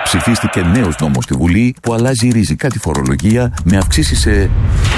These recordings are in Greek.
Ψηφίστηκε νέος νόμος στη Βουλή που αλλάζει ριζικά τη φορολογία με αυξήσεις σε...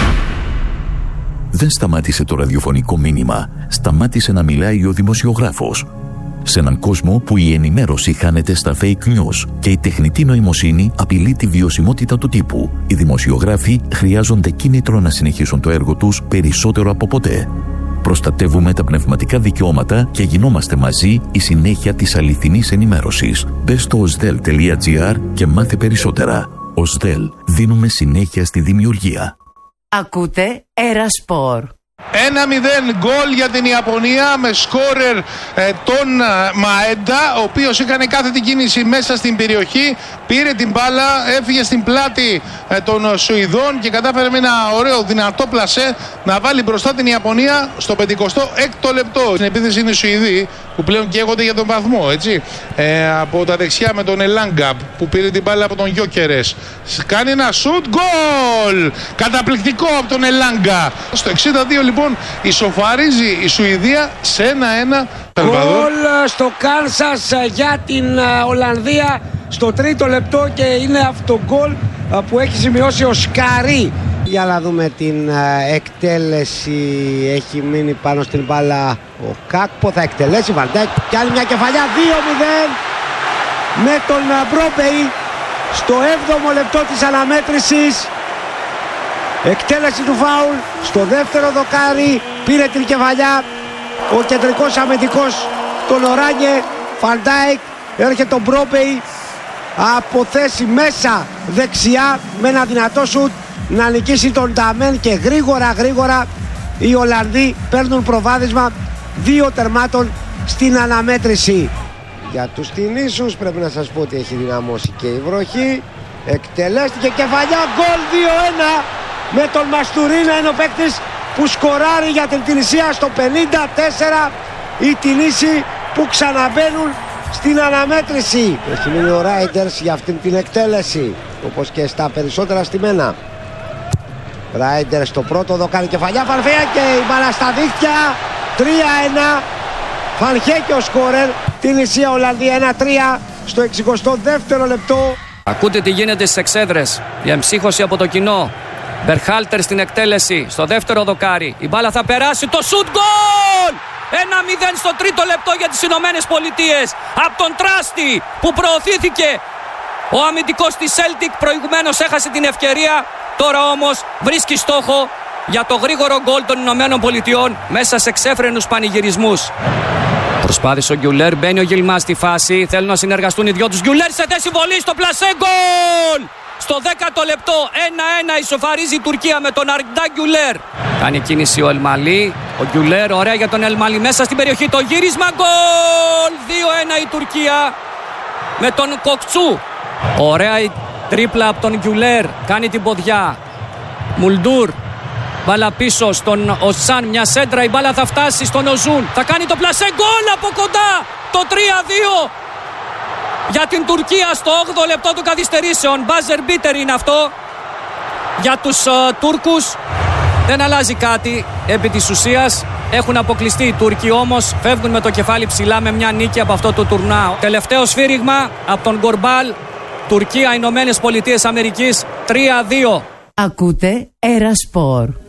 Δεν σταμάτησε το ραδιοφωνικό μήνυμα. Σταμάτησε να μιλάει ο δημοσιογράφος. Σε έναν κόσμο που η ενημέρωση χάνεται στα fake news και η τεχνητή νοημοσύνη απειλεί τη βιωσιμότητα του τύπου, οι δημοσιογράφοι χρειάζονται κίνητρο να συνεχίσουν το έργο τους περισσότερο από ποτέ. Προστατεύουμε τα πνευματικά δικαιώματα και γινόμαστε μαζί η συνέχεια της αληθινής ενημέρωσης. Μπες στο osdel.gr και μάθε περισσότερα. Osdel, δίνουμε συνέχεια στη δημιουργία. Ακούτε Ερασπορ. 1-0 γκολ για την Ιαπωνία με σκόρερ τον Μαέντα, ο οποίος έκανε κάθε την κίνηση μέσα στην περιοχή, πήρε την μπάλα, έφυγε στην πλάτη των Σουηδών και κατάφερε με ένα ωραίο δυνατό πλασέ να βάλει μπροστά την Ιαπωνία στο 56ο λεπτό. Στην επίθεση είναι οι Σουηδοί που πλέον καίγονται για τον βαθμό, έτσι. Από τα δεξιά με τον Ελάγκα που πήρε την μπάλα από τον Γιόκερες. Κάνει ένα σουτ, γκολ! Καταπληκτικό από τον Ελάγκα. Στο 62 λοιπόν ισοφαρίζει η Σουηδία σε 1-1. Γκολ στο Κάνσας για την Ολλανδία στο 3ο λεπτό και είναι αυτό γκολ που έχει σημειώσει ο Σκαρί. Για να δούμε την εκτέλεση. Έχει μείνει πάνω στην μπάλα ο Κάκπο, θα εκτελέσει Βαντέκ και άλλη μια κεφαλιά. 2-0 με τον Μπρόμπεϊ στο 7ο λεπτό της αναμέτρησης. Εκτέλεση του φάουλ στο δεύτερο δοκάρι, πήρε την κεφαλιά ο κεντρικός αμυντικός τον Οράνιε. Φαντάικ, έρχεται τον Μπρόμπεϊ από θέση μέσα δεξιά με ένα δυνατό σουτ να νικήσει τον Νταμέν και γρήγορα οι Ολλανδοί παίρνουν προβάδισμα 2 τερμάτων στην αναμέτρηση. Για τους Τινήσους πρέπει να σας πω ότι έχει δυναμώσει και η βροχή. Εκτελέστηκε κεφαλιά, γκολ 2-1 με τον Μαστουρίνα, είναι ο παίκτης που σκοράρει για την Τινησία στο 54. Οι Τινήσοι που ξαναμπαίνουν στην αναμέτρηση. Έχει μείνει ο Ράιντερς για αυτήν την εκτέλεση, όπως και στα περισσότερα στημένα. Ράιντερς στο πρώτο δοκάρι, κεφαλιά, Φανχέ και η μπάλα στα δίχτυα. 3-1. Φανχέ και ο σκόρερ. Τινησία Ολλανδία 1-3 στο 62ο λεπτό. Ακούτε τι γίνεται στις εξέδρες. Η εμψύχωση από το κοινό. Μπερχάλτερ στην εκτέλεση στο δεύτερο δοκάρι. Η μπάλα θα περάσει, το σουτ, γκολ! 1-0 στο 3ο λεπτό για τις Ηνωμένες Πολιτείες. Από τον Τράστη που προωθήθηκε. Ο αμυντικός της Celtic προηγουμένως έχασε την ευκαιρία. Τώρα όμως βρίσκει στόχο για το γρήγορο γκολ των Ηνωμένων Πολιτειών μέσα σε ξέφρενους πανηγυρισμούς. Προσπάθησε ο Γκιουλέρ, μπαίνει ο Γιλμά στη φάση. Θέλουν να συνεργαστούν οι δυο τους. Γκιουλέρ σε θέση βολή στο πλασέ, γκολ! Στο 10ο λεπτό 1-1 ισοφαρίζει η Τουρκία με τον Αρντά Γκιουλέρ. Κάνει κίνηση ο Ελμαλί. Ο Γκιουλέρ, ωραία για τον Ελμαλί μέσα στην περιοχή. Το γύρισμα, γκολ! 2-1 η Τουρκία με τον Κοκτσού. Ωραία η τρίπλα από τον Γκιουλέρ. Κάνει την ποδιά. Μουλντούρ. Μπάλα πίσω στον Οσάν. Μια σέντρα. Η μπάλα θα φτάσει στον Οζούν. Θα κάνει το πλασέ, γκολ από κοντά. Το 3-2. Για την Τουρκία στο 8ο λεπτό του καθυστερήσεων. Μπάζερ μπίτερ είναι αυτό για τους Τούρκους. Δεν αλλάζει κάτι επί της ουσίας. Έχουν αποκλειστεί οι Τούρκοι, όμως φεύγουν με το κεφάλι ψηλά με μια νίκη από αυτό το τουρνάο. Τελευταίο σφύριγμα από τον Γκορμπάλ. Τουρκία, Ηνωμένες Πολιτείες Αμερικής 3-2. Ακούτε Ερασπορ.